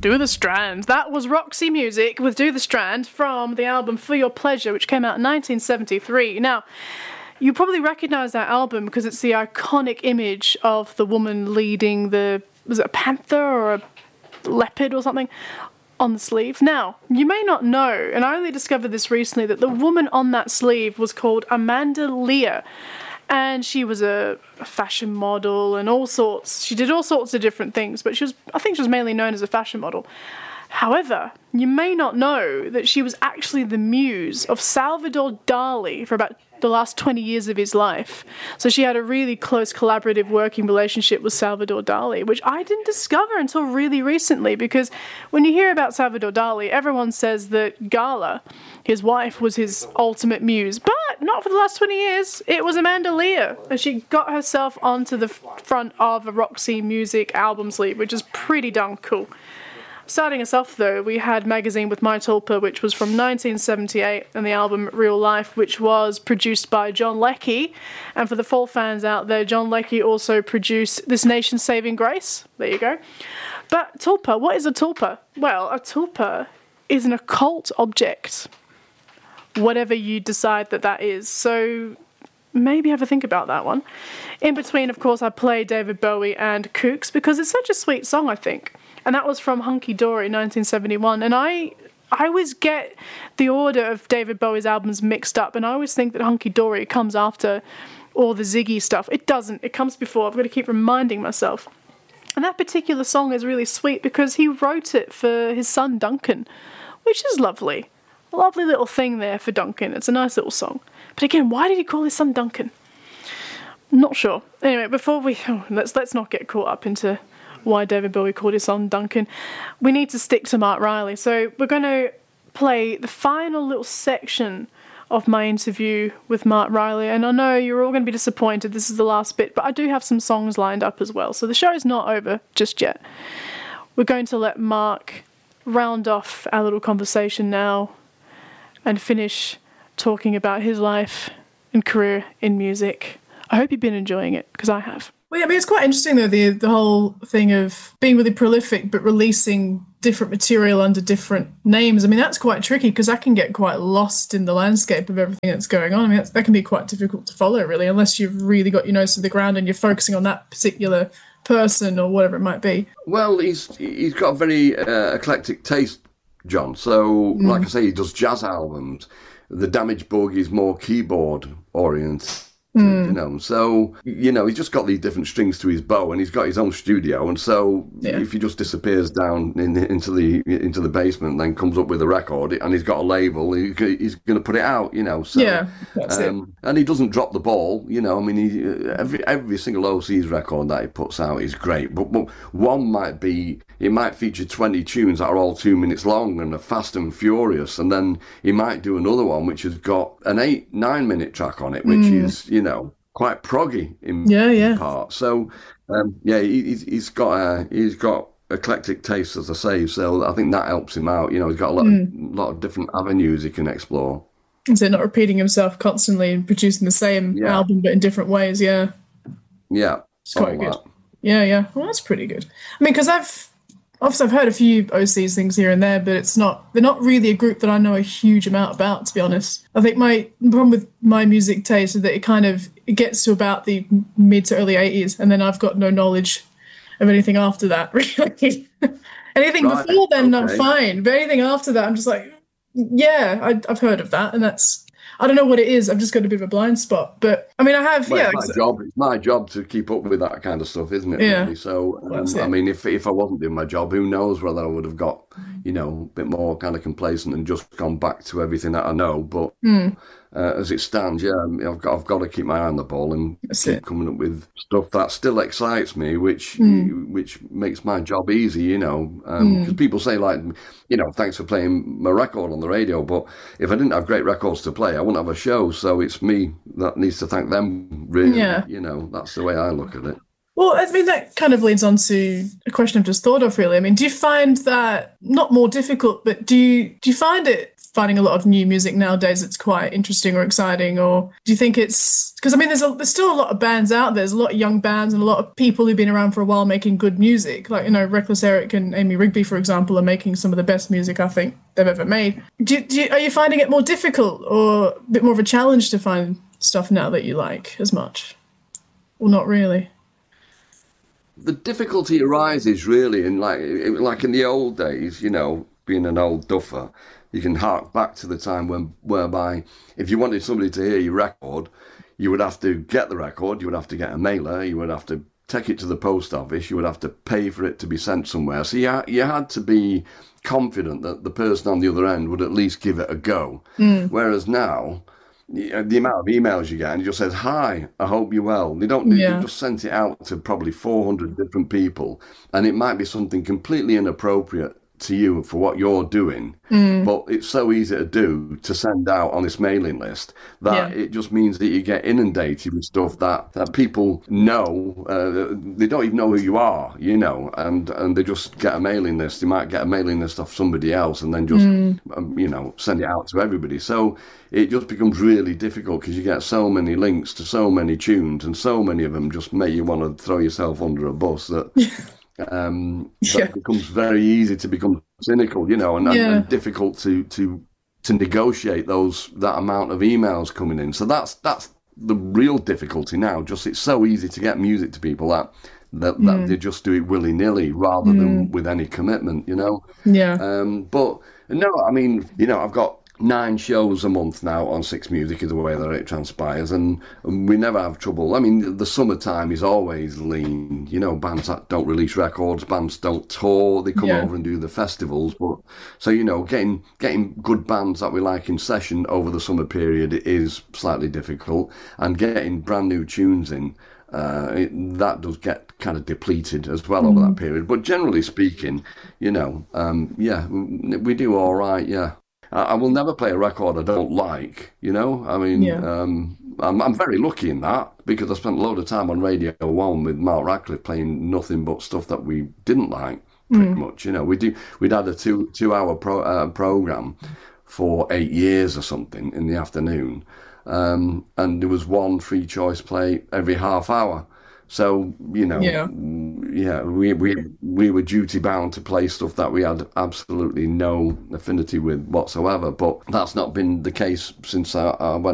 Do the Strand. That was Roxy Music with Do the Strand from the album For Your Pleasure, which came out in 1973. Now, you probably recognise that album because it's the iconic image of the woman leading was it a panther or a leopard or something on the sleeve. Now, you may not know, and I only discovered this recently, that the woman on that sleeve was called Amanda Lear. And she was a fashion model and all sorts. She did all sorts of different things, but I think she was mainly known as a fashion model. However, you may not know that she was actually the muse of Salvador Dali for about the last 20 years of his life. So she had a really close collaborative working relationship with Salvador Dali, which I didn't discover until really recently, because when you hear about Salvador Dali, everyone says that Gala, his wife, was his ultimate muse. But not for the last 20 years. It was Amanda Lear. And she got herself onto the front of a Roxy Music album sleeve, which is pretty darn cool. Starting us off, though, we had Magazine with My Tulpa, which was from 1978, and the album Real Life, which was produced by John Leckie. And for the Fall fans out there, John Leckie also produced This Nation's Saving Grace. There you go. But tulpa, what is a tulpa? Well, a tulpa is an occult object, whatever you decide that is. So maybe have a think about that one. In between, of course, I played David Bowie and Kooks because it's such a sweet song, I think. And that was from Hunky Dory, 1971. And I always get the order of David Bowie's albums mixed up, and I always think that Hunky Dory comes after all the Ziggy stuff. It doesn't. It comes before. I've got to keep reminding myself. And that particular song is really sweet because he wrote it for his son Duncan, which is lovely. A lovely little thing there for Duncan. It's a nice little song. But again, why did he call his son Duncan? I'm not sure. Anyway, before let's not get caught up into why David Bowie called his son Duncan. We need to stick to Mark Riley. So we're going to play the final little section of my interview with Mark Riley. And I know you're all going to be disappointed this is the last bit, but I do have some songs lined up as well. So the show's not over just yet. We're going to let Mark round off our little conversation now and finish talking about his life and career in music. I hope you've been enjoying it, because I have. Well, yeah, I mean, it's quite interesting, though, the whole thing of being really prolific but releasing different material under different names. I mean, that's quite tricky because that can get quite lost in the landscape of everything that's going on. I mean, that can be quite difficult to follow, really, unless you've really got your nose to the ground and you're focusing on that particular person or whatever it might be. Well, he's got a very eclectic taste, John. So, like I say, he does jazz albums. The Damaged Boogie is more keyboard oriented. So he's just got these different strings to his bow, and he's got his own studio, and so if he just disappears down into the basement, then comes up with a record, and he's got a label, he's going to put it out, So that's it. And he doesn't drop the ball, I mean, every single OC's record that he puts out is great, but one might feature 20 tunes that are all 2 minutes long and are fast and furious, and then he might do another one which has got an 8-9 minute track on it, which is quite proggy in part. So he's got eclectic taste, as I say. So I think that helps him out. He's got a lot of different avenues he can explore. So not repeating himself constantly and producing the same album but in different ways. Yeah, it's quite good. Yeah. Well, that's pretty good. I mean, because I've heard a few OCs things here and there, but they're not really a group that I know a huge amount about, to be honest. I think my problem with my music taste is that it gets to about the mid to early 80s, and then I've got no knowledge of anything after that, really. Anything before then, I'm fine. But anything after that, I'm just like, I've heard of that, and I don't know what it is. I've just got a bit of a blind spot. But, I mean, I have, It's my job to keep up with that kind of stuff, isn't it? Yeah. Really? So, I mean, if I wasn't doing my job, who knows whether I would have got, a bit more kind of complacent and just gone back to everything that I know. But as it stands, I've got to keep my eye on the ball and keep coming up with stuff that still excites me, which makes my job easy, because people say, like, thanks for playing my record on the radio, but if I didn't have great records to play, I wouldn't have a show. So it's me that needs to thank them, really. That's the way I look at it. Well, I mean, that kind of leads on to a question I've just thought of, really. I mean, do you find that, not more difficult, but do you find it finding a lot of new music nowadays that's quite interesting or exciting? Or do you think it's... Because, I mean, there's still a lot of bands out there. There's a lot of young bands and a lot of people who've been around for a while making good music. Like, Reckless Eric and Amy Rigby, for example, are making some of the best music I think they've ever made. Are you finding it more difficult or a bit more of a challenge to find stuff now that you like as much? Or not really? The difficulty arises really in like in the old days, being an old duffer, you can hark back to the time whereby if you wanted somebody to hear your record, you would have to get the record, you would have to get a mailer, you would have to take it to the post office, you would have to pay for it to be sent somewhere. So you had to be confident that the person on the other end would at least give it a go. Whereas now, the amount of emails you get, and it just says, "Hi, I hope you're well." They just sent it out to probably 400 different people, and it might be something completely inappropriate to you for what you're doing, but it's so easy to do to send out on this mailing list that it just means that you get inundated with stuff that people know. They don't even know who you are, and they just get a mailing list. They might get a mailing list off somebody else and then just send it out to everybody. So it just becomes really difficult because you get so many links to so many tunes, and so many of them just make you want to throw yourself under a bus that it becomes very easy to become cynical, and difficult to negotiate that amount of emails coming in. So that's the real difficulty now. Just it's so easy to get music to people that they just do it willy-nilly rather than with any commitment, but no, I mean, I've got 9 shows a month now on Six Music is the way that it transpires, and we never have trouble. I mean, the summertime is always lean. Bands that don't release records, bands don't tour, they come over and do the festivals. But so getting good bands that we like in session over the summer period is slightly difficult, and getting brand new tunes in. That does get kind of depleted as well over that period. But generally speaking, we do all right. Yeah. I will never play a record I don't like, I mean, I'm very lucky in that because I spent a load of time on Radio 1 with Mark Radcliffe playing nothing but stuff that we didn't like pretty much. We'd had a two-hour program for 8 years or something in the afternoon, and there was one free choice play every half hour. So, we were duty bound to play stuff that we had absolutely no affinity with whatsoever. But that's not been the case since I went